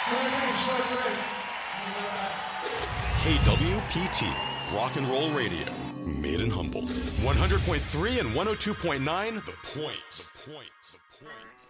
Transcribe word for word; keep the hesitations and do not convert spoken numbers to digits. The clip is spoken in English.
K W P T, Rock and Roll Radio, made in Humboldt. one hundred point three and one oh two point nine, The Point. The Point. The Point.